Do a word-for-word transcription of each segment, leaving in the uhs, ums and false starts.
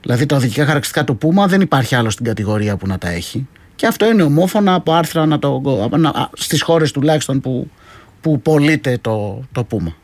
Δηλαδή τα οδηγικά χαρακτηριστικά του Puma δεν υπάρχει άλλο στην κατηγορία που να τα έχει. Και αυτό είναι ομόφωνα από άρθρα να το, να, στις χώρες τουλάχιστον που, που πωλείται το, το Puma.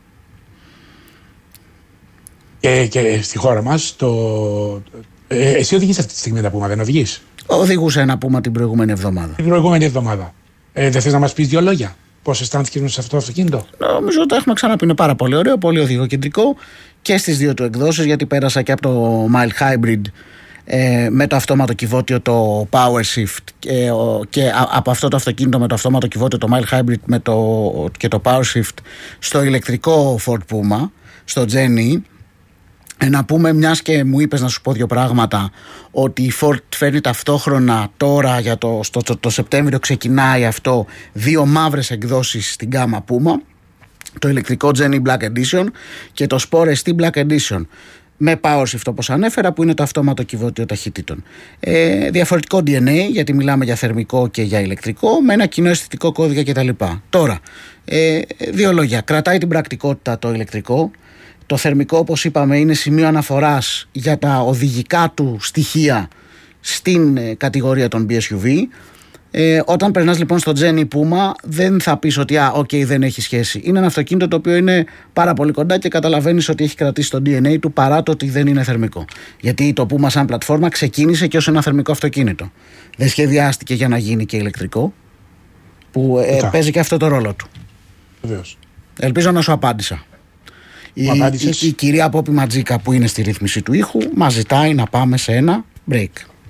Και, και στη χώρα μας το... Ε, εσύ οδηγείς αυτή τη στιγμή τα Puma, δεν οδηγείς? Οδηγούσα ένα Puma την προηγούμενη εβδομάδα. Την προηγούμενη εβδομάδα. Ε, δεν θες να μας πεις δύο λόγια? Πώς αισθάνθηκες σε αυτό το αυτοκίνητο? Νομίζω ότι το έχουμε ξαναπεί. Είναι πάρα πολύ ωραίο, πολύ οδηγοκεντρικό και στις δύο του εκδόσεις, γιατί πέρασα και από το Mild Hybrid ε, με το αυτόματο κυβότιο το Power Shift και, ο, και α, από αυτό το αυτοκίνητο με το αυτόματο κυβότιο το Mild Hybrid με το, και το Power Shift στο ηλεκτρικό Ford Puma, στο Gen E. Ε, να πούμε, μιας και μου είπες να σου πω δύο πράγματα, ότι η Ford φέρνει ταυτόχρονα τώρα για το, στο, το, το Σεπτέμβριο ξεκινάει αυτό, δύο μαύρες εκδόσεις στην γκάμα Puma, το ηλεκτρικό Gen E Black Edition και το Sport ες τι Black Edition με Power Shift όπως ανέφερα, που είναι το αυτόματο κυβότιο ταχυτήτων. Ε, διαφορετικό ντι εν έι, γιατί μιλάμε για θερμικό και για ηλεκτρικό, με ένα κοινό αισθητικό κώδικα κτλ. Τώρα, ε, δύο λόγια. Κρατάει την πρακτικότητα το ηλεκτρικό. Το θερμικό, όπως είπαμε, είναι σημείο αναφοράς για τα οδηγικά του στοιχεία στην ε, κατηγορία των μπι ες γιου βι. Ε, όταν περνάς λοιπόν στο Gen E Puma, δεν θα πεις ότι α, okay, δεν έχει σχέση. Είναι ένα αυτοκίνητο το οποίο είναι πάρα πολύ κοντά και καταλαβαίνεις ότι έχει κρατήσει το ντι εν έι του παρά το ότι δεν είναι θερμικό. Γιατί το Puma σαν πλατφόρμα ξεκίνησε και ως ένα θερμικό αυτοκίνητο. Δεν σχεδιάστηκε για να γίνει και ηλεκτρικό, που ε, παίζει και αυτό το ρόλο του. Βεβαίως. Ελπίζω να σου απάντησα. Η, η, η κυρία Πόπη Ματζίκα που είναι στη ρύθμιση του ήχου μας ζητάει να πάμε σε ένα break.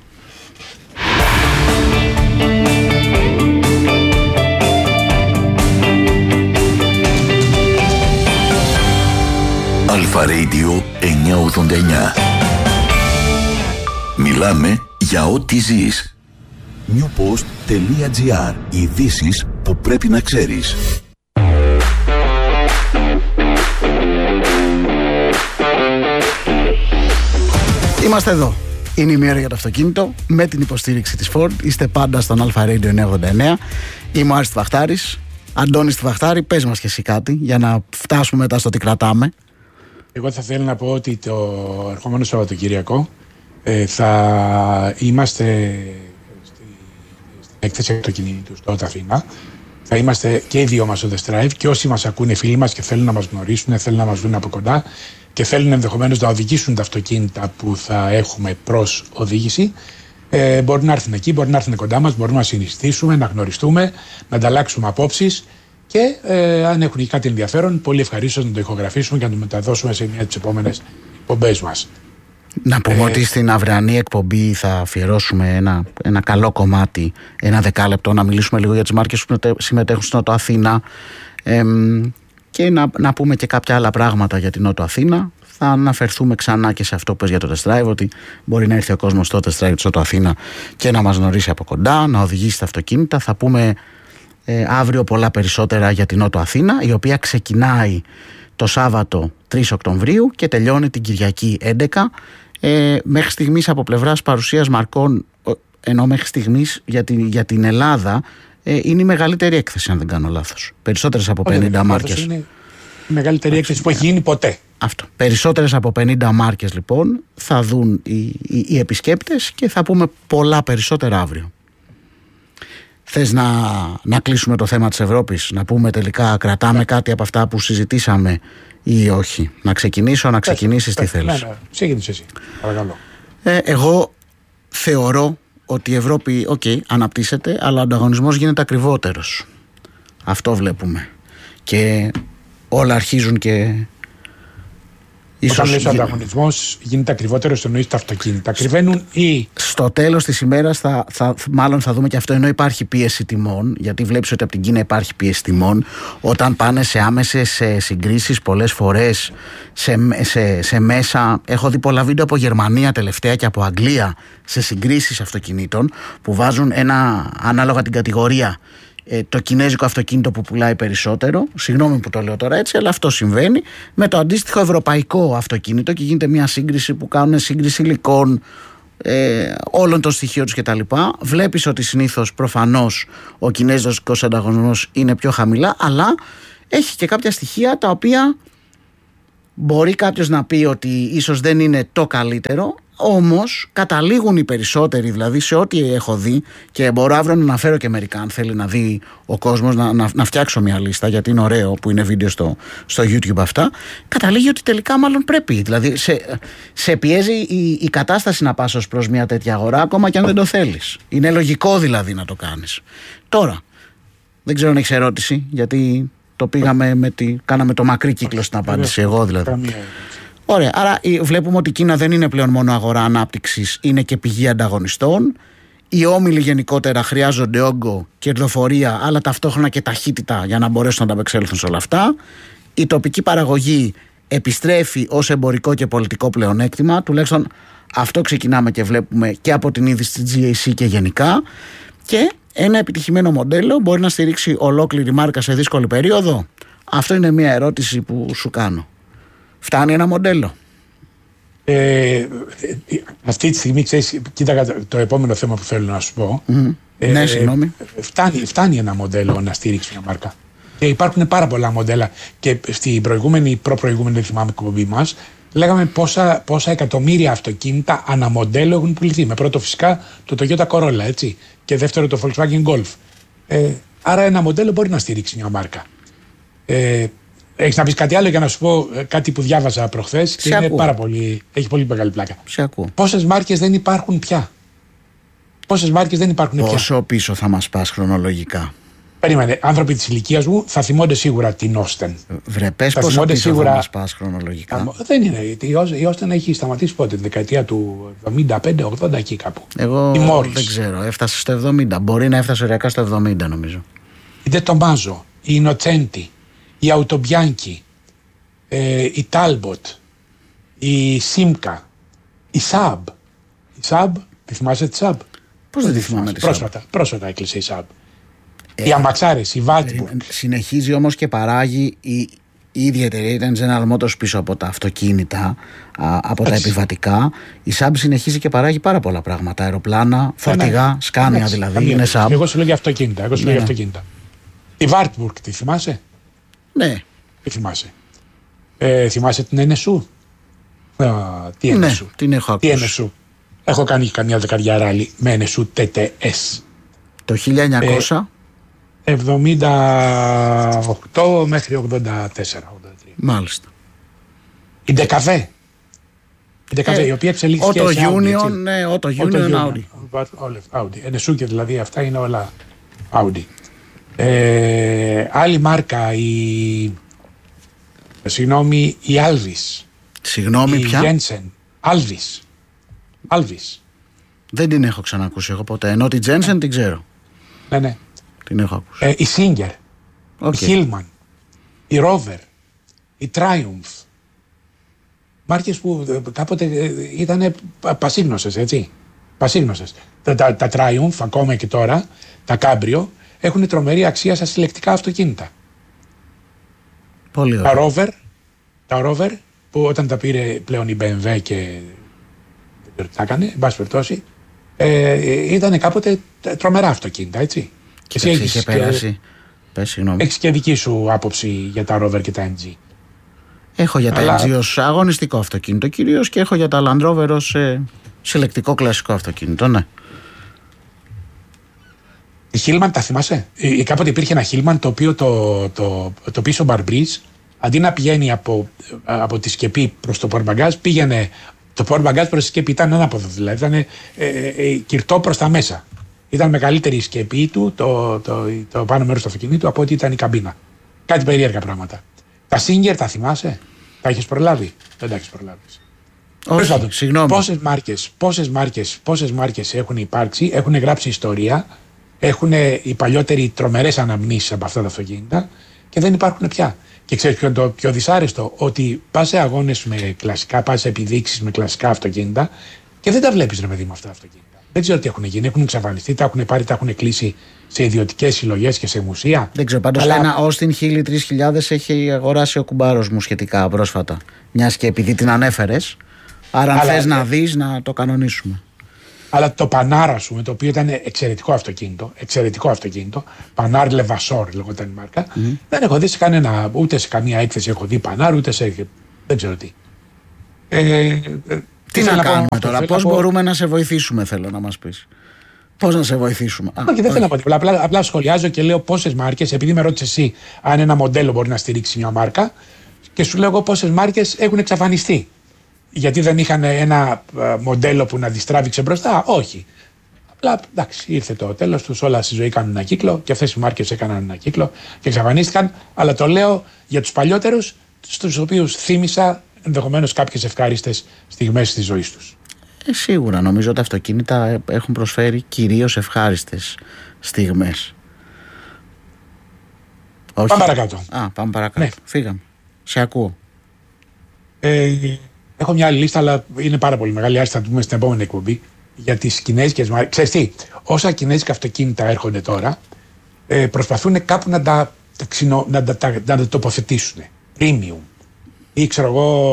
Αλφα Radio εννιακόσια ογδόντα εννιά. Μιλάμε για ό,τι ζεις. newpost.gr. Ειδήσεις που πρέπει να ξέρεις. Είμαστε εδώ. Είναι η μία για το αυτοκίνητο με την υποστήριξη της Ford. Είστε πάντα στον Αλφα Radio εννιακόσια ογδόντα εννέα. Είμαι ο Άρης Τβαχτάρης. Αντώνης Τβαχτάρη, πες μας και εσύ κάτι για να φτάσουμε μετά στο τι κρατάμε. Εγώ θα θέλω να πω ότι το ερχόμενο Σαββατοκύριακο ε, θα είμαστε στη, στην έκθεση αυτοκινήτου στο Αθήνα. Θα είμαστε και οι δύο μας στο The Drive και όσοι μας ακούνε, φίλοι μας και θέλουν να μας γνωρίσουν, θέλουν να μας δουν από κοντά και θέλουν ενδεχομένως να οδηγήσουν τα αυτοκίνητα που θα έχουμε προς οδήγηση, ε, μπορούν να έρθουν εκεί, μπορούν να έρθουν κοντά μας, μπορούμε να συνιστήσουμε, να γνωριστούμε, να ανταλλάξουμε απόψεις και ε, αν έχουν κάτι ενδιαφέρον, πολύ ευχαρίστως να το ηχογραφήσουμε και να το μεταδώσουμε σε μια από τις επόμενες εκπομπές μας. Να πούμε ε, ότι στην αυριανή εκπομπή θα αφιερώσουμε ένα, ένα καλό κομμάτι, ένα δεκάλεπτο, να μιλήσουμε λίγο για τις μάρκες που συμμετέχουν στην Νότο Αθήνα ε, και να, να πούμε και κάποια άλλα πράγματα για την Νότο Αθήνα. Θα αναφερθούμε ξανά και σε αυτό που πες για το Test Drive, ότι μπορεί να έρθει ο κόσμος στο Test Drive της Νότο Αθήνα και να μας γνωρίσει από κοντά, να οδηγήσει τα αυτοκίνητα. Θα πούμε ε, αύριο πολλά περισσότερα για την Νότο Αθήνα, η οποία ξεκινάει το Σάββατο τρεις Οκτωβρίου και τελειώνει την Κυριακή έντεκα. Ε, μέχρι στιγμής από πλευράς παρουσίας μαρκών, ενώ μέχρι στιγμής για την, για την Ελλάδα ε, είναι η μεγαλύτερη έκθεση, αν δεν κάνω λάθος. Περισσότερες από πενήντα μάρκες. Είναι η μεγαλύτερη έκθεση που έχει γίνει ποτέ. Αυτό. Περισσότερες από πενήντα μάρκες λοιπόν θα δουν οι, οι, οι επισκέπτες και θα πούμε πολλά περισσότερα αύριο. Θες να, να κλείσουμε το θέμα της Ευρώπης, να πούμε τελικά κρατάμε κάτι από αυτά που συζητήσαμε ή όχι? Να ξεκινήσω, να ξεκινήσεις, τι θέλεις? Ναι, ναι. Ξεκινήσεις εσύ, παρακαλώ. Ε, εγώ θεωρώ ότι η Ευρώπη, οκ, okay, αναπτύσσεται, αλλά ο ανταγωνισμός γίνεται ακριβότερος. Αυτό βλέπουμε. Και όλα αρχίζουν και... Όταν λες ο ανταγωνισμός γίνεται ακριβότερος, εννοείς τα αυτοκίνητα ακριβένουν ή... Στο τέλος της ημέρας θα, θα, μάλλον θα δούμε και αυτό, ενώ υπάρχει πίεση τιμών, γιατί βλέπεις ότι από την Κίνα υπάρχει πίεση τιμών, όταν πάνε σε άμεσες συγκρίσεις πολλές φορές σε, σε, σε μέσα, έχω δει πολλά βίντεο από Γερμανία τελευταία και από Αγγλία σε συγκρίσεις αυτοκινήτων που βάζουν ένα, ανάλογα την κατηγορία, το κινέζικο αυτοκίνητο που πουλάει περισσότερο, συγγνώμη που το λέω τώρα έτσι, αλλά αυτό συμβαίνει, με το αντίστοιχο ευρωπαϊκό αυτοκίνητο και γίνεται μια σύγκριση που κάνουν σύγκριση υλικών, ε, όλων των στοιχείων τους κτλ. Βλέπεις ότι συνήθως προφανώς ο κινέζικος ανταγωνισμός είναι πιο χαμηλά, αλλά έχει και κάποια στοιχεία τα οποία μπορεί κάποιος να πει ότι ίσως δεν είναι το καλύτερο, όμως καταλήγουν οι περισσότεροι, δηλαδή σε ό,τι έχω δει, και μπορώ αύριο να αναφέρω και μερικά αν θέλει να δει ο κόσμος, να, να, να φτιάξω μια λίστα, γιατί είναι ωραίο που είναι βίντεο στο, στο YouTube αυτά, καταλήγει ότι τελικά μάλλον πρέπει, δηλαδή σε, σε πιέζει η, η κατάσταση να πας ως προς μια τέτοια αγορά, ακόμα και αν δεν το θέλεις. Είναι λογικό δηλαδή να το κάνεις. Τώρα, δεν ξέρω αν έχεις ερώτηση, γιατί το πήγαμε με τη, κάναμε το μακρύ κύκλο στην απάντηση, εγώ δηλαδή. Ωραία, άρα βλέπουμε ότι η Κίνα δεν είναι πλέον μόνο αγορά ανάπτυξης, είναι και πηγή ανταγωνιστών. Οι όμιλοι γενικότερα χρειάζονται όγκο, κερδοφορία, αλλά ταυτόχρονα και ταχύτητα για να μπορέσουν να ανταπεξέλθουν σε όλα αυτά. Η τοπική παραγωγή επιστρέφει ως εμπορικό και πολιτικό πλεονέκτημα, τουλάχιστον αυτό ξεκινάμε και βλέπουμε και από την είδηση της τζι έι σι και γενικά. Και ένα επιτυχημένο μοντέλο μπορεί να στηρίξει ολόκληρη μάρκα σε δύσκολη περίοδο. Αυτό είναι μια ερώτηση που σου κάνω. Φτάνει ένα μοντέλο? Ε, αυτή τη στιγμή, ξέρεις, κοίταγα το επόμενο θέμα που θέλω να σου πω. Mm-hmm. Ε, ναι, συγγνώμη. Φτάνει, φτάνει ένα μοντέλο να στηρίξει μια μάρκα. Και υπάρχουν πάρα πολλά μοντέλα. Και στην προηγούμενη, προ-προηγούμενη, δεν θυμάμαι, εκπομπή μας, λέγαμε πόσα, πόσα εκατομμύρια αυτοκίνητα αναμοντέλο έχουν πουληθεί. Με πρώτο φυσικά το Toyota Corolla, έτσι. Και δεύτερο το Volkswagen Golf. Ε, άρα ένα μοντέλο μπορεί να στηρίξει μια μάρκα. Ε, Έχεις να πεις κάτι άλλο για να σου πω κάτι που διάβαζα προχθές και είναι πάρα πολύ, έχει πολύ μεγάλη πλάκα. Σε ακούω. Πόσες μάρκες δεν υπάρχουν πια? Πόσες μάρκες δεν υπάρχουν πια? Πόσο πίσω θα μας πας χρονολογικά? Περίμενε, άνθρωποι της ηλικίας μου θα θυμώνται σίγουρα την Όστεν. Βρε, πες πόσο πίσω σίγουρα... θα μας πας χρονολογικά. Α, δεν είναι, η Όστεν έχει σταματήσει πότε, τη δεκαετία του εβδομήντα πέντε ογδόντα εκεί κάπου. Εγώ δεν ξέρω, έφτασε στο εβδομήντα, μπορεί να έφτασε ωριακά στο εβδομήντα νομίζω. Η Ντε Τομάζο, η Ινοτσέντη, η Αουτομπιάνκι, ε, η Τάλμποτ, η Σίμκα, η Σαμπ. Η Σαμπ, τη θυμάσαι τη Σαμπ? Πώς δεν τη θυμάμαι τη Σαμπ? Πρόσφατα, πρόσφατα έκλεισε η Σαμπ. Ε, οι αμαξάρες, η Βάτμπουργκ. Συνεχίζει όμως και παράγει η, η ίδια εταιρεία, ήταν General Motors πίσω από τα αυτοκίνητα, α, από έτσι, τα επιβατικά. Η Σαμπ συνεχίζει και παράγει πάρα πολλά πράγματα, αεροπλάνα, φορτηγά, ναι, σκάνια έτσι, δηλαδή, έτσι, είναι Σαμπ. Εγώ σου λέω για αυτοκίνητα, εγώ σου λέω για αυτοκίνητα. Η Βάρτμπουργκ, τη θυμάσαι? Ναι. Τι θυμάσαι? Ε, θυμάσαι την εν ες γιου? Α, τι εν ες γιου? Ναι, την έχω ακούσει. Τι εν ες γιου? Έχω κάνει καμιά δεκαριά ράλι με εν ες γιου τι τι ες. Το χίλια εννιακόσια εβδομήντα οκτώ μέχρι ογδόντα τέσσερα ογδόντα τρία. Μάλιστα. Η Ντεκαβέ. Η Ντεκαβέ, ε, η οποία εξελίχθηκε σε Audi. Union, ναι, Auto Union, Audi. Audi. εν ες γιου και δηλαδή αυτά είναι όλα Audi. Ε, άλλη μάρκα, η συγγνώμη, η Alvis. Συγγνώμη, η ποια? Jensen. Alvis. Alvis. Δεν την έχω ξανακούσει εγώ ποτέ, ενώ τη Jensen την ξέρω. Ναι, ναι. Την έχω ακούσει. Ε, η Singer, okay. η Hillman, η Rover, η Triumph. Μάρκες που κάποτε ήταν πασίγνωσες, έτσι. Πασίγνωσες. Τα, τα, τα Triumph, ακόμα και τώρα, τα Cabrio, έχουν τρομερή αξία στα συλλεκτικά αυτοκίνητα. Πολύ ωραία. Τα Rover, τα Rover, που όταν τα πήρε πλέον η μπι εμ ντάμπλιου και δεν ξέρω τι τα έκανε, εν πάση περιπτώσει, ε, ήταν κάποτε τρομερά αυτοκίνητα, έτσι. Και εσύ έχεις και, έχεις και δική σου άποψη για τα Rover και τα εμ τζι. Έχω για τα Αλλά... εμ τζι ως αγωνιστικό αυτοκίνητο κυρίως και έχω για τα Land Rover ως ε, συλλεκτικό κλασικό αυτοκίνητο, ναι. Η Hillman τα θυμάσαι? Ε, κάποτε υπήρχε ένα Hillman το οποίο το, το, το πίσω μπαρμπρίζ, αντί να πηγαίνει από, από τη σκεπή προς το πορμπαγκάζ, πήγαινε το πορμπαγκάζ προς τη σκεπή, ήταν ανάποδο δηλαδή, ήταν ε, ε, ε, κυρτό προς τα μέσα. Ήταν μεγαλύτερη η σκεπή του, το, το, το, το πάνω μέρος του αυτοκινήτου, από ό,τι ήταν η καμπίνα. Κάτι περίεργα πράγματα. Τα Singer τα θυμάσαι? Τα έχεις προλάβει? Δεν τα έχεις προλάβει. Όχι, συγγνώμη. Πόσες μάρκες, πόσες μάρκες, πόσες μάρκες έχουν υπάρξει, έχουν γράψει ιστορία, έχουν οι παλιότεροι τρομερές αναμνήσεις από αυτά τα αυτοκίνητα και δεν υπάρχουν πια. Και ξέρεις ποιο είναι το πιο δυσάρεστο? Ότι πας σε αγώνες με κλασικά, πας σε επιδείξεις με κλασικά αυτοκίνητα και δεν τα βλέπεις, ρε παιδί μου, αυτά τα αυτοκίνητα. Δεν ξέρω τι έχουν γίνει, έχουν εξαφανιστεί, τα έχουν πάρει, τα έχουν κλείσει σε ιδιωτικές συλλογές και σε μουσεία. Δεν ξέρω, πάντως αλλά... ένα Austin Healey τρεις χιλιάδες έχει αγοράσει ο κουμπάρος μου σχετικά πρόσφατα. Μιας και επειδή την ανέφερες, άρα αν αλλά... θες να δεις να το κανονίσουμε. Αλλά το Πανάρα σου, με το οποίο ήταν εξαιρετικό αυτοκίνητο, εξαιρετικό αυτοκίνητο, Πανάρ Λεβασόρ λεγόταν η μάρκα, mm-hmm. δεν έχω δει σε κανένα, ούτε σε καμία έκθεση έχω δει Πανάρ, ούτε σε. Δεν ξέρω τι. Ε, Τι να, να κάνουμε πω, τώρα, πώς πω... μπορούμε να σε βοηθήσουμε, θέλω να μας πεις. Πώς να σε βοηθήσουμε. Όχι, δεν θέλω να πω τίποτα. Απλά, απλά σχολιάζω και λέω πόσες μάρκες, επειδή με ρώτησε εσύ αν ένα μοντέλο μπορεί να στηρίξει μια μάρκα, και σου λέω πόσες μάρκες έχουν εξαφανιστεί. Γιατί δεν είχαν ένα μοντέλο που να διστράβηξε μπροστά. Όχι. Απλά εντάξει, ήρθε το τέλος τους, όλα στη ζωή κάνουν ένα κύκλο και αυτές οι μάρκες έκαναν ένα κύκλο και εξαφανίστηκαν. Αλλά το λέω για τους παλιότερους, στους οποίους θύμισα ενδεχομένως κάποιες ευχάριστες στιγμές της ζωής τους. Ε, σίγουρα νομίζω ότι τα αυτοκίνητα έχουν προσφέρει κυρίως ευχάριστες στιγμές. Όχι. Πάμε παρακάτω. Α, πάμε παρακάτω. Ναι. Φύγαμε. Σε ακούω. Ε, έχω μια άλλη λίστα, αλλά είναι πάρα πολύ μεγάλη. Άρχισα να το πούμε στην επόμενη εκπομπή. Για τις κινέζικες μάρκες. Ξέρεις τι, όσα κινέζικα αυτοκίνητα έρχονται τώρα, ε, προσπαθούν κάπου να τα, τα, ξυνο, να τα, τα, να τα τοποθετήσουν. Premium. Ή ξέρω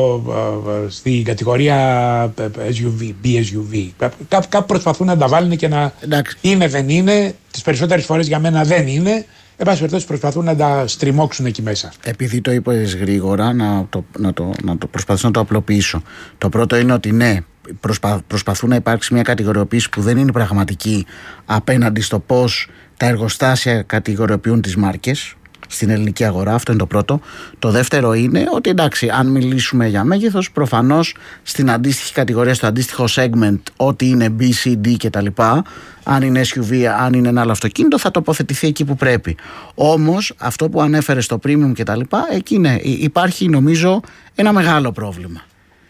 εγώ ε, στην κατηγορία ες γιου βι, μπι ες γιου βι. Κάπου, κάπου προσπαθούν να τα βάλουν και να εντάξει. Είναι, δεν είναι. Τις περισσότερες φορές για μένα δεν είναι. Εν πάση περιπτώσει προσπαθούν να τα στριμώξουν εκεί μέσα. Επειδή το είπες γρήγορα, να, το, να, το, να το προσπαθήσω να το απλοποιήσω. Το πρώτο είναι ότι ναι, προσπα, προσπαθούν να υπάρξει μια κατηγοριοποίηση που δεν είναι πραγματική απέναντι στο πώς τα εργοστάσια κατηγοριοποιούν τις μάρκες στην ελληνική αγορά. Αυτό είναι το πρώτο. Το δεύτερο είναι ότι εντάξει, αν μιλήσουμε για μέγεθος, προφανώς στην αντίστοιχη κατηγορία, στο αντίστοιχο segment, ό,τι είναι B, C, D κτλ., αν είναι ες γιου βι, αν είναι ένα άλλο αυτοκίνητο, θα τοποθετηθεί εκεί που πρέπει. Όμως, αυτό που ανέφερε στο premium κτλ., εκεί είναι, υπάρχει νομίζω ένα μεγάλο πρόβλημα.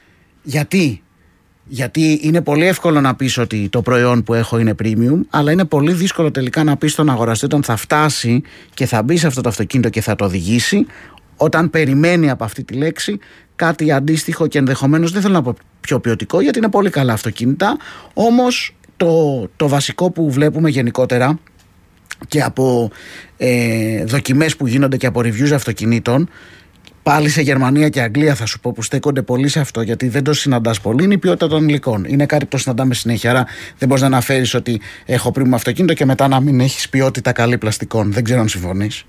Γιατί? Γιατί είναι πολύ εύκολο να πεις ότι το προϊόν που έχω είναι premium, αλλά είναι πολύ δύσκολο τελικά να πεις στον αγοραστή όταν θα φτάσει και θα μπει σε αυτό το αυτοκίνητο και θα το οδηγήσει, όταν περιμένει από αυτή τη λέξη κάτι αντίστοιχο και ενδεχομένως δεν θέλω να πω πιο ποιοτικό, γιατί είναι πολύ καλά αυτοκίνητα. Όμως το, το βασικό που βλέπουμε γενικότερα και από ε, δοκιμές που γίνονται και από reviews αυτοκινήτων, πάλι σε Γερμανία και Αγγλία θα σου πω, που στέκονται πολύ σε αυτό, γιατί δεν το συναντάς πολύ, είναι η ποιότητα των υλικών. Είναι κάτι που το συναντάμε συνέχεια. Άρα δεν μπορείς να αναφέρεις ότι έχω πριν αυτοκίνητο και μετά να μην έχεις ποιότητα καλή πλαστικών. Δεν ξέρω αν συμφωνείς.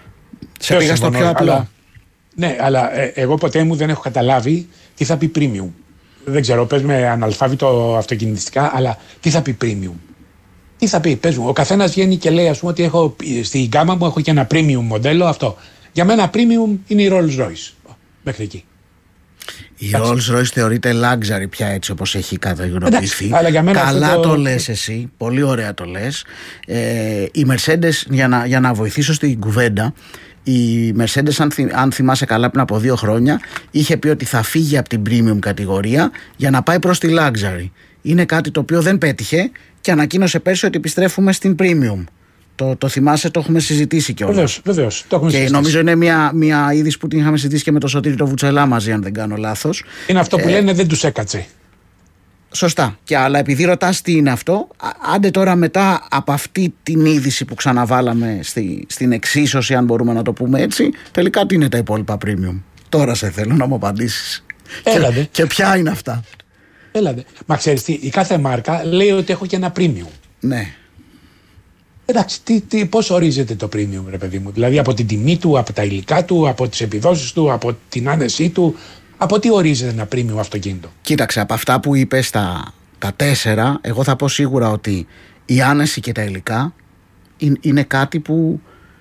Σε πήγα στο πιο απλό. Αλλά, ναι, αλλά ε, εγώ ποτέ μου δεν έχω καταλάβει τι θα πει premium. Δεν ξέρω, πες με αναλφάβητο αυτοκινητιστικά, αλλά τι θα πει premium. Τι θα πει, πες μου. Ο καθένας βγαίνει και λέει, ας πούμε, ότι έχω, στην γκάμα μου έχω και ένα premium μοντέλο αυτό. Για μένα premium είναι η Rolls Royce. Μέχρι εκεί. Η Rolls Royce θεωρείται luxury πια, έτσι όπως έχει καταγραφεί. Καλά το... το λες εσύ, πολύ ωραία το λες. Ε, η Mercedes, για να, για να βοηθήσω στην κουβέντα, η Mercedes, αν, θυ, αν θυμάσαι καλά, πριν από δύο χρόνια είχε πει ότι θα φύγει από την premium κατηγορία για να πάει προς τη luxury. Είναι κάτι το οποίο δεν πέτυχε και ανακοίνωσε πέρσι ότι επιστρέφουμε στην premium. Το, το θυμάσαι, το έχουμε συζητήσει κιόλας. Βεβαίως, βεβαίως. Το έχουμε και συζητήσει. Νομίζω είναι μια, μια είδηση που την είχαμε συζητήσει και με τον Σωτήρη το Βουτσελά μαζί, αν δεν κάνω λάθος. Είναι αυτό που ε, λένε δεν τους έκατσε. Σωστά. Και αλλά επειδή ρωτάς τι είναι αυτό, άντε τώρα μετά από αυτή την είδηση που ξαναβάλαμε στη, στην εξίσωση, αν μπορούμε να το πούμε έτσι, τελικά τι είναι τα υπόλοιπα premium. Τώρα σε θέλω να μου απαντήσεις. Έλατε. Και, και ποια είναι αυτά. Έλατε. Μα ξέρεις τι, η κάθε μάρκα λέει ότι έχω και ένα premium. Ναι. Εντάξει, τι, τι, πώς ορίζεται το premium, ρε παιδί μου? Δηλαδή από την τιμή του, από τα υλικά του, από τις επιδόσεις του, από την άνεσή του. Από τι ορίζεται ένα premium αυτοκίνητο? Κοίταξε, από αυτά που είπες τα, τα τέσσερα, εγώ θα πω σίγουρα ότι η άνεση και τα υλικά είναι, είναι κάτι που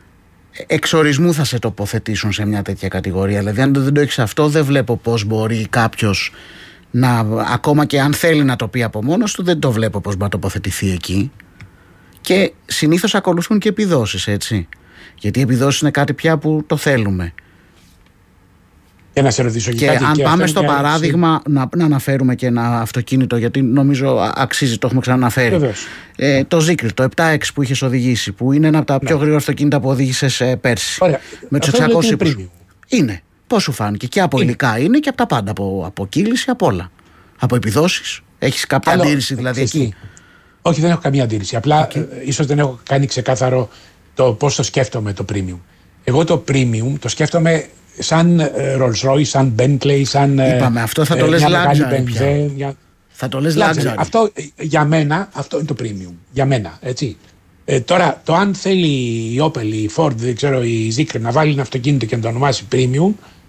εξορισμού θα σε τοποθετήσουν σε μια τέτοια κατηγορία. Δηλαδή αν δεν το έχεις αυτό, δεν βλέπω πώς μπορεί κάποιος να, ακόμα και αν θέλει να το πει από μόνος του, δεν το βλέπω πώς μπορεί να τοποθετηθεί εκεί. Και συνήθως ακολουθούν και επιδόσεις, έτσι. Γιατί οι επιδόσεις είναι κάτι πια που το θέλουμε. Και να σε ρωτήσω και κάτι, αν και πάμε στο παράδειγμα να, να αναφέρουμε και ένα αυτοκίνητο, γιατί νομίζω αξίζει, το έχουμε ξαναναφέρει. Ε, το Zikr, το επτά εξ που είχες οδηγήσει, που είναι ένα από τα ναι. πιο γρήγορα αυτοκίνητα που οδήγησες ε, πέρσι. Ωραία. Με τους εξακόσιους ύπους. Είναι. Πώς σου φάνηκε? Και από είναι. υλικά είναι και από τα πάντα. Από, από κύληση, από όλα. Από επιδόσεις. Έχεις κάποια Άλλο, αντίρρηση δηλαδή εκεί? Όχι, δεν έχω καμία αντίρρηση. Απλά okay. ε, ίσως δεν έχω κάνει ξεκάθαρο το πώς το σκέφτομαι το premium. Εγώ το premium το σκέφτομαι σαν ε, Rolls Royce, σαν Bentley, σαν. Είπαμε, αυτό θα το ε, λες luxury πια. Για... Θα το λες luxury. luxury. Αυτό για μένα, αυτό είναι το premium. Για μένα, έτσι. Ε, τώρα, το αν θέλει η Opel, η Ford, δεν ξέρω, η Zikr να βάλει ένα αυτοκίνητο και να το ονομάσει premium,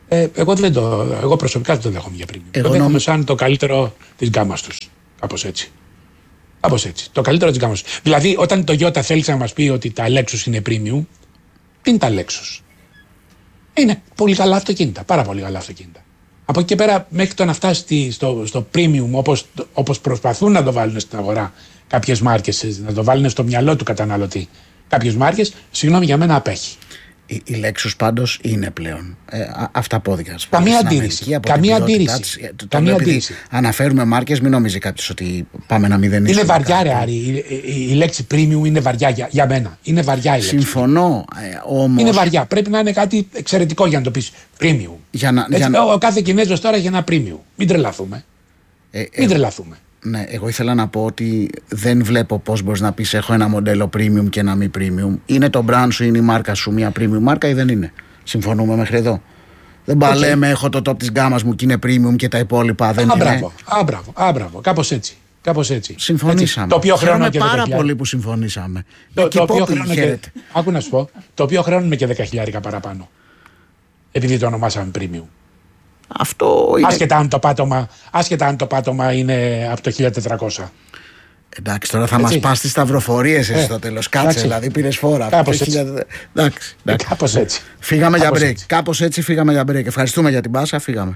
Ε, εγώ, δεν το, εγώ προσωπικά δεν το δέχομαι για premium. Εγώ το δέχομαι νομ... σαν το καλύτερο της γκάμας τους. Κάπως έτσι. Κάπως έτσι. Το καλύτερο της γκάμας τους. Δηλαδή, όταν το Toyota θέλησε να μας πει ότι τα Lexus είναι premium, τι είναι τα Lexus? Είναι πολύ καλά αυτοκίνητα. Πάρα πολύ καλά αυτοκίνητα. Από εκεί και πέρα, μέχρι το να φτάσει στο, στο premium, όπως, όπως προσπαθούν να το βάλουν στην αγορά κάποιες μάρκες, να το βάλουν στο μυαλό του καταναλωτή κάποιες μάρκες, συγγνώμη, για μένα απέχει. Η, η Lexus πάντως είναι πλέον ε, αυταπόδεικα. Καμία αντίρρηση. Καμία αντίρρηση. Της, το, Καμία αντίρρηση. Αναφέρουμε μάρκες, μην νομίζει κάποιος ότι πάμε να μηδενίσουμε. Είναι βαριά, ρε Άρη. Η, η, η λέξη premium είναι βαριά για, για μένα. Είναι βαριά η λέξη. Συμφωνώ ε, όμως. Είναι βαριά. Πρέπει να είναι κάτι εξαιρετικό για να το πεις premium. Για να, Έτσι, για... Ο κάθε Κινέζος τώρα έχει ένα premium. Μην τρελαθούμε. Ε, Μην ε, τρελαθούμε. Ναι, εγώ ήθελα να πω ότι δεν βλέπω πώς μπορείς να πεις έχω ένα μοντέλο premium και ένα μη premium. Είναι το brand σου, είναι η μάρκα σου μια premium μάρκα ή δεν είναι? Συμφωνούμε μέχρι εδώ? Δεν παλέμε, okay. Έχω το top της γκάμας μου και είναι premium και τα υπόλοιπα δεν α, είναι. Μπράβο, α, μπράβο, α, μπράβο, κάπως έτσι. Κάπως έτσι. Συμφωνήσαμε. Έτσι. Το οποίο χρεώνουμε πάρα πολύ που συμφωνήσαμε. Το, το οποίο χρεώνουμε και, άκου να σου πω, το οποίο χρεώνουμε και δέκα χιλιάρικα παραπάνω. Επειδή το ονομάσαμε premium. Αυτό είναι... άσχετα, αν το πάτωμα, άσχετα αν το πάτωμα είναι από το χίλια τετρακόσια. Εντάξει, τώρα θα μας πας στις σταυροφορίες εσύ ε, στο τέλος. Κάτσε, εντάξει. Δηλαδή πήρες φόρα. Κάπως έτσι. χίλια... εντάξει, εντάξει. Κάπως έτσι. Φύγαμε Κάπως για break. Έτσι. Κάπως έτσι φύγαμε για break. Ευχαριστούμε για την πάσα, φύγαμε.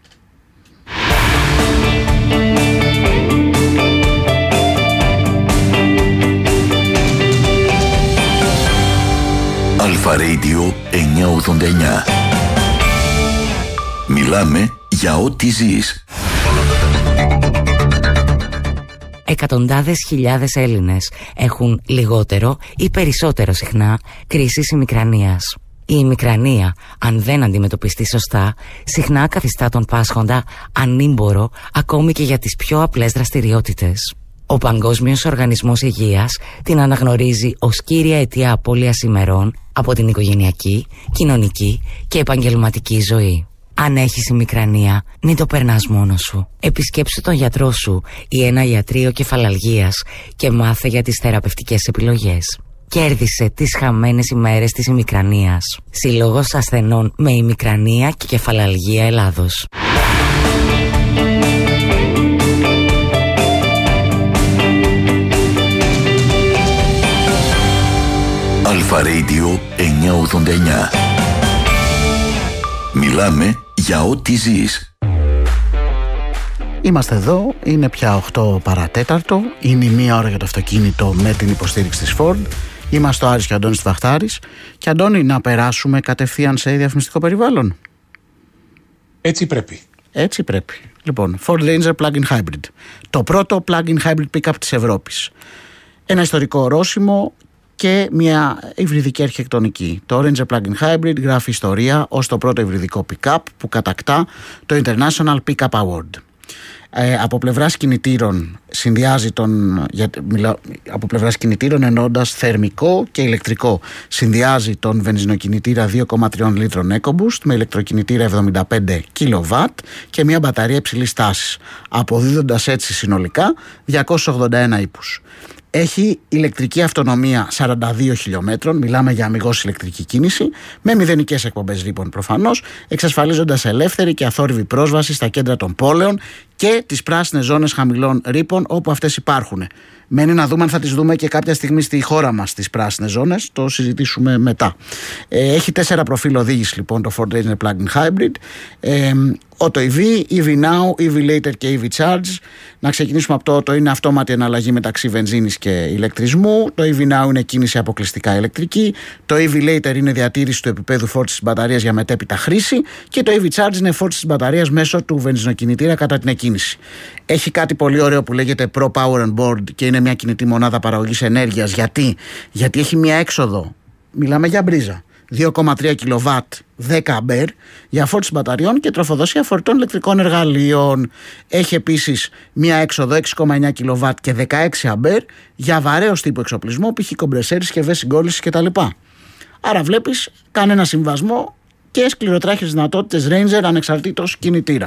Αλφα Radio εννιακόσια ογδόντα εννιά. Μιλάμε για ό,τι ζεις. Εκατοντάδες χιλιάδες Έλληνες έχουν λιγότερο ή περισσότερο συχνά κρίσεις ημικρανίας. Η ημικρανία, αν δεν αντιμετωπιστεί σωστά, συχνά καθιστά τον πάσχοντα ανήμπορο ακόμη και για τις πιο απλές δραστηριότητες. Ο Παγκόσμιος Οργανισμός Υγείας την αναγνωρίζει ως κύρια αιτία απώλειας ημερών από την οικογενειακή, κοινωνική και επαγγελματική ζωή. Αν έχεις ημικρανία, μην το περνάς μόνος σου. Επισκέψου τον γιατρό σου ή ένα ιατρείο κεφαλαλγίας και μάθε για τις θεραπευτικές επιλογές. Κέρδισε τις χαμένες ημέρες της ημικρανίας. Σύλλογος Ασθενών με Ημικρανία και Κεφαλαλγία Ελλάδος. Αλφα Radio εννιακόσια ογδόντα εννιά. Μιλάμε για ό,τι ζεις. Είμαστε εδώ, είναι πια οκτώ παρατέταρτο, είναι η μία ώρα για το αυτοκίνητο με την υποστήριξη της Ford. Είμαστε ο Άρης και ο Αντώνης Βαχτάρης. Και Αντώνη, να περάσουμε κατευθείαν σε διαφημιστικό περιβάλλον. Έτσι πρέπει. Έτσι πρέπει. Λοιπόν, Ford Ranger Plug-in Hybrid. Το πρώτο plug-in hybrid pick-up της Ευρώπης. Ένα ιστορικό ορόσημο και μια υβριδική αρχιτεκτονική. Το Ranger Plug-in Hybrid γράφει ιστορία ως το πρώτο υβριδικό pick-up που κατακτά το International Pick-up Award. Ε, από πλευράς κινητήρων συνδυάζει τον, για, μιλά, από πλευράς κινητήρων εννοώντας θερμικό και ηλεκτρικό, συνδυάζει τον βενζινοκινητήρα δύο κόμμα τρία λίτρων EcoBoost με ηλεκτροκινητήρα εβδομήντα πέντε κιλοβάτ και μια μπαταρία υψηλής τάσης, αποδίδοντας έτσι συνολικά διακόσιους ογδόντα ένα ύπους. Έχει ηλεκτρική αυτονομία σαράντα δύο χιλιόμετρων, μιλάμε για αμιγώς ηλεκτρική κίνηση, με μηδενικές εκπομπές ρήπων προφανώς, εξασφαλίζοντας ελεύθερη και αθόρυβη πρόσβαση στα κέντρα των πόλεων και τις πράσινες ζώνες χαμηλών ρήπων όπου αυτές υπάρχουν. Μένει να δούμε αν θα τις δούμε και κάποια στιγμή στη χώρα μας τις πράσινες ζώνες, το συζητήσουμε μετά. Ε, έχει τέσσερα προφίλ οδήγηση λοιπόν το Ford Ranger Plug-in Hybrid. Ε, Auto ι βι, ι βι Now, ι βι Later και ι βι Charge. Να ξεκινήσουμε από το Auto, είναι αυτόματη εναλλαγή μεταξύ βενζίνης και ηλεκτρισμού. Το ι βι Now είναι κίνηση αποκλειστικά ηλεκτρική. Το ι βι Later είναι διατήρηση του επίπεδου φόρτισης της μπαταρίας για μετέπειτα χρήση. Και το ι βι Charge είναι φόρτιση της μπαταρίας μέσω του βενζινοκινητήρα κατά την εκκίνηση. Έχει κάτι πολύ ωραίο που λέγεται Pro Power on Board και είναι μια κινητή μονάδα παραγωγής ενέργειας. Γιατί? Γιατί έχει μια έξοδο. Μιλάμε για μπρίζα. δύο κόμμα τρία κιλοβάτ, δέκα αμπέρ για φόρτιση μπαταριών και τροφοδοσία φορητών ηλεκτρικών εργαλείων. Έχει επίσης μία έξοδο έξι κόμμα εννιά κιλοβάτ και δεκαέξι αμπέρ για βαρέως τύπου εξοπλισμό, π.χ. κομπρεσέρ, συσκευές συγκόλλησης κτλ. Άρα βλέπεις, κάνει ένα συμβασμό και σκληροτράχες δυνατότητες Ranger ανεξαρτήτως κινητήρα.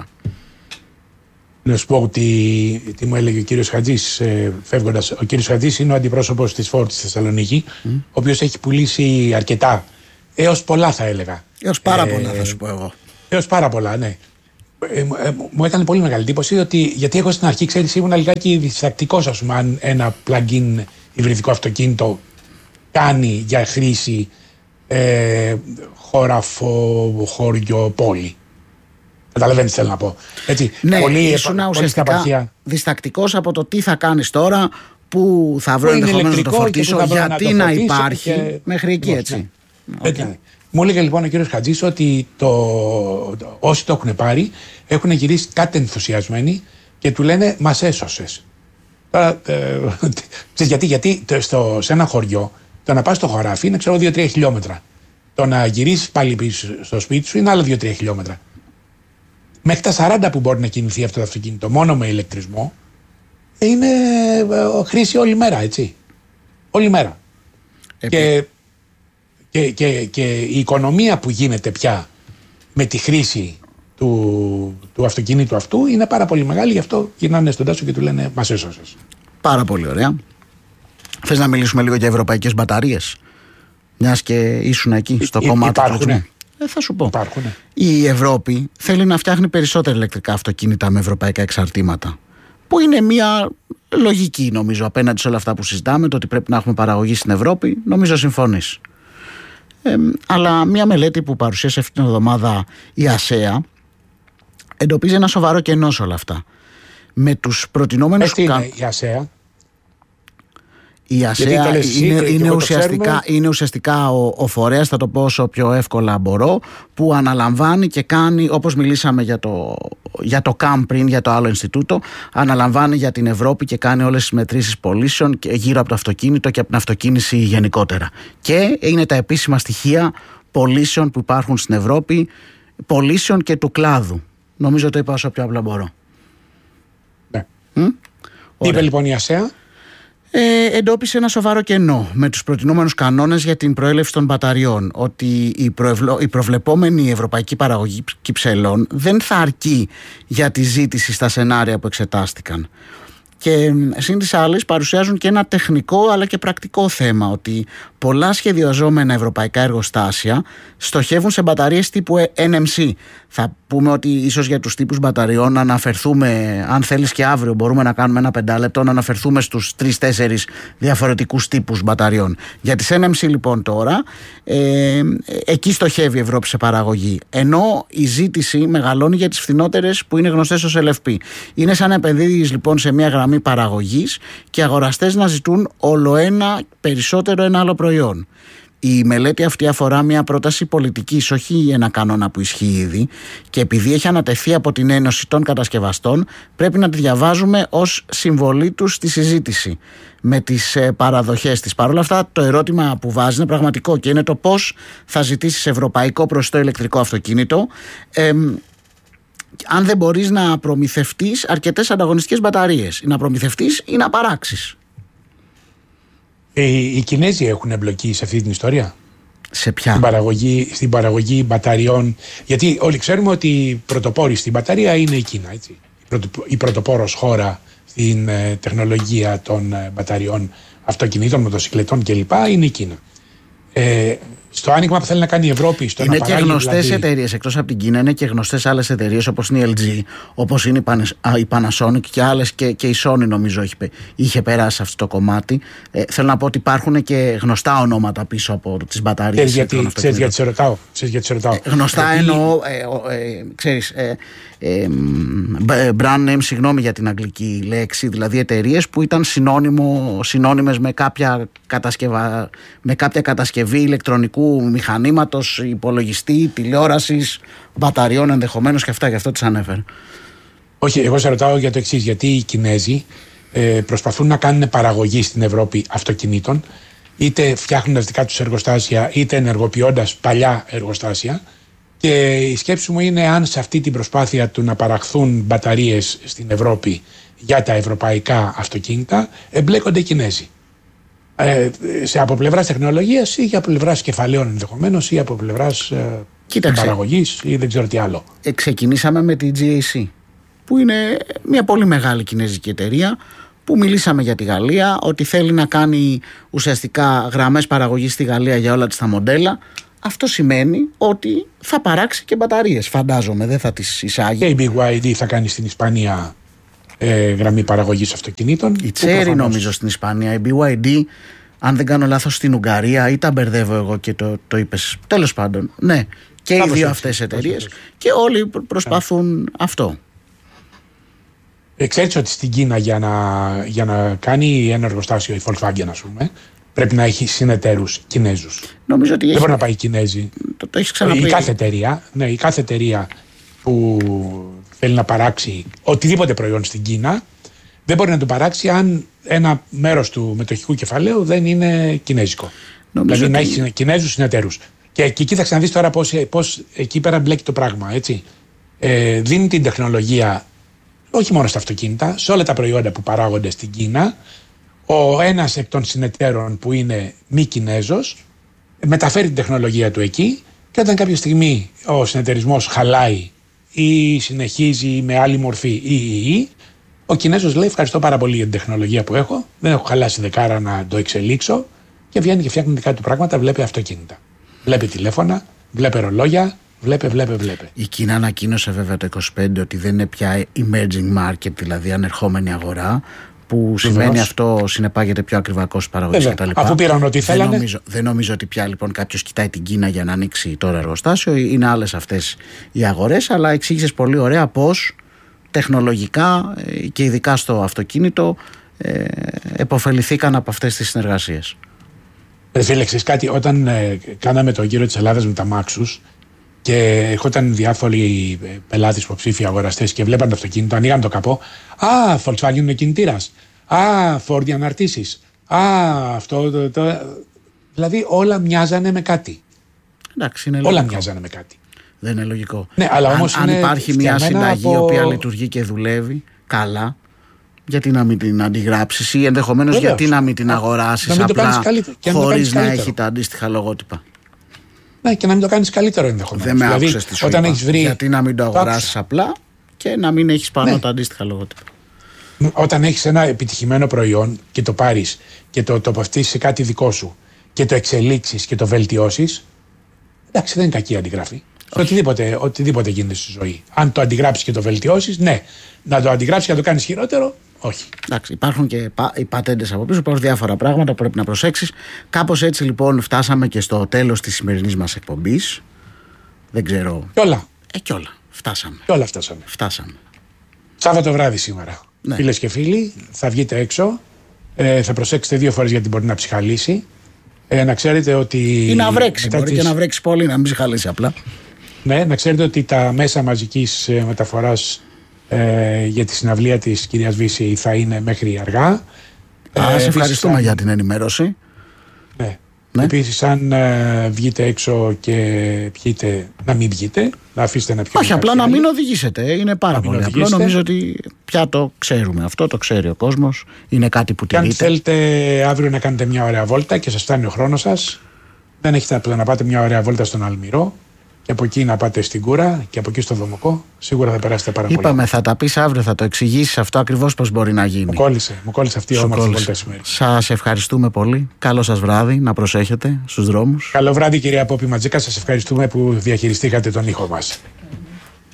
Να σου πω ότι τι μου έλεγε ο κύριος Χατζής ε, φεύγοντας. Ο κύριος Χατζής είναι ο αντιπρόσωπος της Ford στη Θεσσαλονίκη, mm. ο οποίος έχει πουλήσει αρκετά, έως πολλά θα έλεγα. Έως πάρα ε, πολλά θα σου πω εγώ. Έως πάρα πολλά, ναι. Ε, ε, μου έκανε πολύ μεγάλη εντύπωση ότι, γιατί εγώ στην αρχή, ξέρεις, ήμουν λιγάκι διστακτικός, ας πούμε, αν ένα plug-in υβριδικό αυτοκίνητο κάνει για χρήση ε, χώραφο, χώριο, πόλη. Καταλαβαίνεις τι θέλω να πω. Έτσι, ναι, πολύ, ήσουν ουσιαστικά διστακτικός από το τι θα κάνεις τώρα, που θα βρω ενδεχομένως να το φορτίσω, γιατί να, να υπάρχει και... μέχρι εκεί, έτσι. Okay. Okay. Μου έλεγε λοιπόν ο κύριος Χατζής ότι το, το, όσοι το έχουν πάρει έχουν γυρίσει κάτι ενθουσιασμένοι και του λένε μας έσωσες. Τώρα, ε, γιατί, γιατί στο, σε ένα χωριό το να πας στο χωράφι είναι ξέρω δύο τρία χιλιόμετρα. Το να γυρίσεις πάλι πίσω στο σπίτι σου είναι άλλα δύο τρία χιλιόμετρα. Μέχρι τα σαράντα που μπορεί να κινηθεί αυτό το αυτοκίνητο μόνο με ηλεκτρισμό είναι ε, χρήση όλη μέρα, έτσι. Όλη μέρα. Επί... Και, και, και, και η οικονομία που γίνεται πια με τη χρήση του, του αυτοκίνητου αυτού είναι πάρα πολύ μεγάλη, γι' αυτό γυρνάνε στον Τάσο και του λένε μας έσωσες. Πάρα πολύ ωραία. Θες να μιλήσουμε λίγο για ευρωπαϊκές μπαταρίες, μιας και ήσουν εκεί στο Υ, κομμάτι του εξοπλισμού? Ε, θα σου πω. Υπάρχουνε. Η Ευρώπη θέλει να φτιάχνει περισσότερα ηλεκτρικά αυτοκίνητα με ευρωπαϊκά εξαρτήματα, που είναι μια λογική, νομίζω, απέναντι σε όλα αυτά που συζητάμε, το ότι πρέπει να έχουμε παραγωγή στην Ευρώπη. Νομίζω συμφωνείς. Ε, αλλά μια μελέτη που παρουσίασε αυτή την εβδομάδα η ΑΣΕΑ εντοπίζει ένα σοβαρό κενό σε όλα αυτά. Με τους προτινόμενους... Τι είναι η ΑΣΕΑ? Η ΑΣΕΑ είναι, είναι, ουσιαστικά, είναι ουσιαστικά ο, ο φορέας, θα το πω όσο πιο εύκολα μπορώ, που αναλαμβάνει και κάνει, όπως μιλήσαμε για το, για το ΚΑΜ πριν, για το άλλο Ινστιτούτο, αναλαμβάνει για την Ευρώπη και κάνει όλες τις μετρήσεις πωλήσεων γύρω από το αυτοκίνητο και από την αυτοκίνηση γενικότερα. Και είναι τα επίσημα στοιχεία πωλήσεων που υπάρχουν στην Ευρώπη, πωλήσεων και του κλάδου. Νομίζω το είπα όσο πιο απλά μπορώ. Ναι. Mm? Τι είπε λοιπόν η ΑΣΕΑ? Ε, εντόπισε ένα σοβαρό κενό με τους προτινόμενους κανόνες για την προέλευση των μπαταριών, ότι η, προευλο... η προβλεπόμενη ευρωπαϊκή παραγωγή κυψελών δεν θα αρκεί για τη ζήτηση στα σενάρια που εξετάστηκαν. Και σύν τις άλλες παρουσιάζουν και ένα τεχνικό αλλά και πρακτικό θέμα, ότι πολλά σχεδιαζόμενα ευρωπαϊκά εργοστάσια στοχεύουν σε μπαταρίες τύπου εν εμ σι. Θα πούμε ότι ίσως για τους τύπους μπαταριών να αναφερθούμε, αν θέλεις και αύριο μπορούμε να κάνουμε ένα πεντάλεπτο, να αναφερθούμε στους τρεις τέσσερις διαφορετικούς τύπους μπαταριών. Για τις εν εμ σι λοιπόν τώρα, ε, εκεί στοχεύει η Ευρώπη σε παραγωγή. Ενώ η ζήτηση μεγαλώνει για τις φθηνότερες που είναι γνωστές ως ελ εφ πι. Είναι σαν να επενδύεις λοιπόν σε μια γραμμή παραγωγής και αγοραστές να ζητούν όλο ένα περισσότερο ένα άλλο προϊόν. Η μελέτη αυτή αφορά μια πρόταση πολιτικής, όχι ένα κανόνα που ισχύει ήδη, και επειδή έχει ανατεθεί από την Ένωση των Κατασκευαστών, πρέπει να τη διαβάζουμε ως συμβολή τους στη συζήτηση με τις παραδοχές της. Παρ' όλα αυτά, το ερώτημα που βάζει είναι πραγματικό και είναι το πώς θα ζητήσεις ευρωπαϊκό προσιτό ηλεκτρικό αυτοκίνητο, ε, αν δεν μπορείς να προμηθευτείς αρκετές ανταγωνιστικές μπαταρίες, ή να προμηθευτείς ή να παράξεις. Οι, οι Κινέζοι έχουν εμπλοκή σε αυτή την ιστορία. Σε ποια? Στην παραγωγή, στην παραγωγή μπαταριών. Γιατί όλοι ξέρουμε ότι η πρωτοπόρη στην μπαταρία είναι η Κίνα. Έτσι. Η, πρωτο, η πρωτοπόρος χώρα στην ε, τεχνολογία των ε, μπαταριών αυτοκινήτων, μοτοσυκλετών κλπ. Είναι η Κίνα. Ε, στο άνοιγμα που θέλει να κάνει η Ευρώπη, στο είναι να και γνωστές δηλαδή... εταιρείες εκτός από την Κίνα, είναι και γνωστές άλλες εταιρείες όπως είναι η ελ τζι, όπως είναι η Panasonic και άλλες, και, και η Sony νομίζω είχε, είχε περάσει σε αυτό το κομμάτι. Ε, θέλω να πω ότι υπάρχουν και γνωστά ονόματα πίσω από τις μπαταρίες. Ξέρεις γιατί σε ρωτάω. Ε, γνωστά γιατί... εννοώ, ε, ε, ξέρεις, ε, ε, brand name, συγγνώμη για την αγγλική λέξη, δηλαδή εταιρείες που ήταν συνώνυμο, συνώνυμες με κάποια, κατασκευα, με κάποια κατασκευή ηλεκτρονικού μηχανήματος, υπολογιστή, τηλεόρασης, μπαταριών ενδεχομένως και αυτά, γι' αυτό τις ανέφερε. Όχι, εγώ σε ρωτάω για το εξής, γιατί οι Κινέζοι ε, προσπαθούν να κάνουν παραγωγή στην Ευρώπη αυτοκινήτων, είτε φτιάχνοντας δικά τους εργοστάσια, είτε ενεργοποιώντας παλιά εργοστάσια, και η σκέψη μου είναι αν σε αυτή την προσπάθεια του να παραχθούν μπαταρίες στην Ευρώπη για τα ευρωπαϊκά αυτοκίνητα εμπλέκονται οι Κινέζοι. Ε, σε από πλευράς τεχνολογίας ή από πλευράς κεφαλαίων ενδεχομένως ή από πλευράς ε, παραγωγής ή δεν ξέρω τι άλλο. Ε, ξεκινήσαμε με τη τζι έι σι, που είναι μια πολύ μεγάλη κινέζικη εταιρεία, που μιλήσαμε για τη Γαλλία, ότι θέλει να κάνει ουσιαστικά γραμμές παραγωγής στη Γαλλία για όλα της τα μοντέλα, αυτό σημαίνει ότι θα παράξει και μπαταρίες, φαντάζομαι, δεν θα τις εισάγει. Και η μπι γουάι ντι θα κάνει στην Ισπανία ε, γραμμή παραγωγής αυτοκινήτων. Η Chery προφανώς... νομίζω στην Ισπανία, η μπι γουάι ντι, αν δεν κάνω λάθος, στην Ουγγαρία, ή τα μπερδεύω εγώ και το, το είπες. Τέλος πάντων, ναι, και οι δύο αυτές εταιρείες και όλοι προσπαθούν yeah. αυτό. Ε, ξέρεις ότι στην Κίνα για να, για να κάνει ένα εργοστάσιο η Volkswagen, ας πούμε, πρέπει να έχει συνεταίρους Κινέζους. Νομίζω ότι δεν έχει... μπορεί να πάει οι Κινέζοι. Το, το έχεις ξαναπεί. Η κάθε εταιρεία, ναι, η κάθε εταιρεία που θέλει να παράξει οτιδήποτε προϊόν στην Κίνα δεν μπορεί να το παράξει αν ένα μέρος του μετοχικού κεφαλαίου δεν είναι κινέζικο. Νομίζω δηλαδή ότι... να έχει Κινέζους συνεταίρους. Και, και εκεί θα ξαναδείς τώρα πώς, πώς εκεί πέρα μπλέκει το πράγμα. Έτσι. Ε, δίνει την τεχνολογία όχι μόνο στα αυτοκίνητα, σε όλα τα προϊόντα που παράγονται στην Κίνα. Ο ένας εκ των συνεταίρων που είναι μη Κινέζος μεταφέρει την τεχνολογία του εκεί και όταν κάποια στιγμή ο συνεταιρισμός χαλάει ή συνεχίζει με άλλη μορφή ή, ή, ή ο Κινέζος λέει ευχαριστώ πάρα πολύ για την τεχνολογία που έχω, δεν έχω χαλάσει δεκάρα να το εξελίξω και βγαίνει και φτιάχνει δικά του πράγματα, βλέπει αυτοκίνητα, βλέπει τηλέφωνα, βλέπει ρολόγια, βλέπε, βλέπε, βλέπε. Η Κίνα ανακοίνωσε βέβαια το είκοσι πέντε ότι δεν είναι πια emerging market, δηλαδή ανερχόμενη αγορά, που σημαίνει Βεβαίως. Αυτό συνεπάγεται πιο ακριβά κόστη παραγωγής κτλ. Αφού πήραν ό,τι θέλανε. Δεν νομίζω, δεν νομίζω ότι πια λοιπόν κάποιος κοιτάει την Κίνα για να ανοίξει τώρα εργοστάσιο. Είναι άλλες αυτές οι αγορές, αλλά εξήγησες πολύ ωραία πώς τεχνολογικά και ειδικά στο αυτοκίνητο ε, επωφεληθήκαν από αυτές τις συνεργασίες. Ε, φίλε, ξέρεις κάτι, όταν ε, κάναμε το γύρο της Ελλάδας με τα Μάξους και ερχόταν διάφοροι πελάτες, υποψήφοι αγοραστές και βλέπαν το αυτοκίνητο, ανοίγαν το καπό. Α, Volkswagen είναι κινητήρας. Α, Ford αναρτήσεις. Α, αυτό. Το, το. Δηλαδή όλα μοιάζανε με κάτι. Εντάξει, είναι όλα λογικό. μοιάζανε με κάτι. Δεν είναι λογικό. Ναι, αλλά όμως αν, είναι αν υπάρχει μια συνταγή η από... οποία λειτουργεί και δουλεύει καλά, γιατί να μην την αντιγράψεις ή ενδεχομένως γιατί να μην την αγοράσεις απλά χωρίς να έχει τα αντίστοιχα λογότυπα. Ναι, και να μην το κάνεις καλύτερο ενδεχομένως. Δεν με δηλαδή, άκουσες τι σου όταν είπα. Έχεις βρει... Γιατί να μην το αγοράσεις απλά και να μην έχεις πάνω ναι. τα αντίστοιχα λογότυπα. Όταν έχεις ένα επιτυχημένο προϊόν και το πάρεις και το τοποθετήσεις σε κάτι δικό σου και το εξελίξεις και το βελτιώσεις, εντάξει, δεν είναι κακή αντιγραφή. Οτιδήποτε, οτιδήποτε γίνεται στη ζωή. Αν το αντιγράψεις και το βελτιώσεις, ναι. Να το αντιγράψεις και να το κάνεις χειρότερο, όχι. Εντάξει, υπάρχουν και οι πατέντες από πίσω, υπάρχουν διάφορα πράγματα που πρέπει να προσέξεις. Κάπως έτσι λοιπόν φτάσαμε και στο τέλος της σημερινής μας εκπομπής. Δεν ξέρω. Κι όλα. Ε, κι όλα. Φτάσαμε. Κι όλα φτάσαμε. Φτάσαμε. Σάββατο βράδυ σήμερα. Ναι. Φίλες και φίλοι, θα βγείτε έξω. Ε, θα προσέξετε δύο φορές γιατί μπορεί να ψυχαλίσει. Ε, να ξέρετε ότι. Ή να βρέξει. Μπορεί τις... και να βρέξει πολύ, να μην ψυχαλίσει απλά. Ναι, να ξέρετε ότι τα μέσα μαζικής μεταφοράς ε, για τη συναυλία της κυρίας Βύση θα είναι μέχρι αργά. Α, ε, σε ευχαριστούμε θα... για την ενημέρωση. Ναι. ναι. Επίσης, αν ε, βγείτε έξω και πιείτε, να μην βγείτε, να αφήσετε να πιείτε. Όχι, απλά να μην οδηγήσετε. Είναι πάρα πολύ απλό. Νομίζω ότι πια το ξέρουμε αυτό, το ξέρει ο κόσμος. Είναι κάτι που τηρείται. Και αν θέλετε αύριο να κάνετε μια ωραία βόλτα και σας φτάνει ο χρόνος σας, δεν έχετε να πάτε μια ωραία βόλτα στον Αλμυρό. Και από εκεί να πάτε στην Κούρα και από εκεί στο Δομοκό, σίγουρα θα περάσετε πάρα πολύ. Είπαμε, θα τα πεις αύριο, θα το εξηγήσεις αυτό ακριβώς πώς μπορεί να γίνει. Μου κόλλησε, μου κόλλησε αυτή η όμορφη βόλτα σήμερα. Σας ευχαριστούμε πολύ. Καλό σας βράδυ, να προσέχετε στους δρόμους. Καλό βράδυ, κυρία Πόπη Ματζίκα. Σας ευχαριστούμε που διαχειριστήκατε τον ήχο μας.